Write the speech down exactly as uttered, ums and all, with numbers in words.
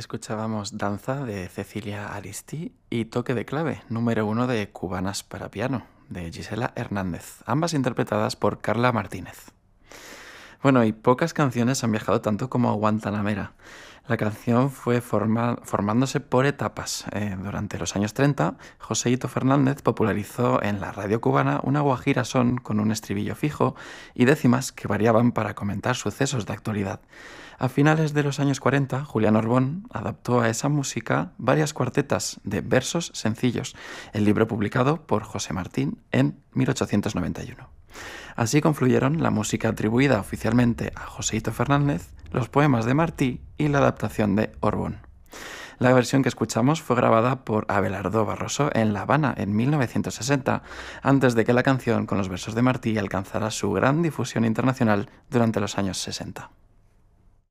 Escuchábamos Danza de Cecilia Aristi y Toque de clave, número uno de Cubanas para piano, de Gisela Hernández, ambas interpretadas por Carla Martínez. Bueno, y pocas canciones han viajado tanto como Guantanamera. La canción fue forma, formándose por etapas. Eh, durante los años treinta, Joséito Fernández popularizó en la radio cubana una guajira son con un estribillo fijo y décimas que variaban para comentar sucesos de actualidad. A finales de los años cuarenta, Julián Orbón adaptó a esa música varias cuartetas de versos sencillos, el libro publicado por José Martín en mil ochocientos noventa y uno. Así confluyeron la música atribuida oficialmente a Joséito Fernández, los poemas de Martí y la adaptación de Orbón. La versión que escuchamos fue grabada por Abelardo Barroso en La Habana en mil novecientos sesenta, antes de que la canción con los versos de Martí alcanzara su gran difusión internacional durante los años sesenta.